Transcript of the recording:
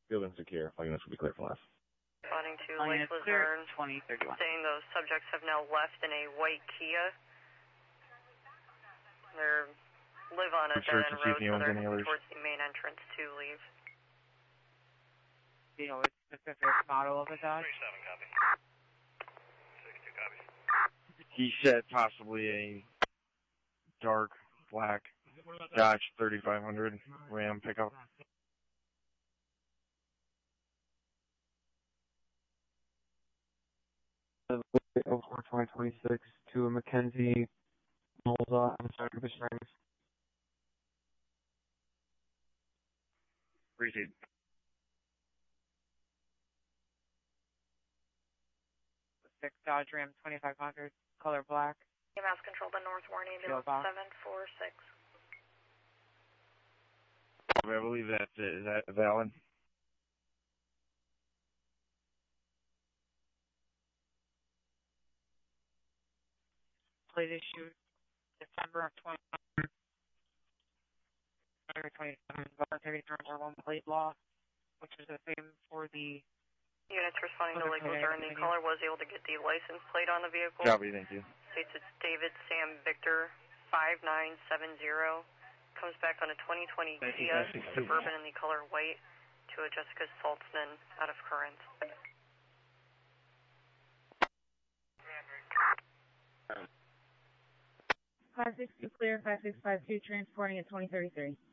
Field and secure. Flight units will be clear for left. Responding to Lake Luzerne, 2031. saying those subjects have now left in a white Kia. They live on a dead-end road, so they're heading towards the main entrance to leave. Do you know which specific model of the Dodge? 37, copy. 62, copy. He said possibly a dark black Dodge 3500 Ram pickup. Over 2026 to a Mackenzie Molza. I'm sorry, Fish Springs. Appreciate it. Six Dodge Ram 2500, color black. EMS control the North Warning, ambulance 746. I believe that's it. Is that valid? Plate issued December of 2027. Voluntary turnover one plate law, which is the same for the units responding to Lake Luzerne. The caller was able to get the license plate on the vehicle. Copy, thank you. States it's David Sam Victor 5970. Comes back on a 2020 Kia Suburban in the color white to a Jessica Saltzman out of Current. 562 clear, 5652 transporting at 2033.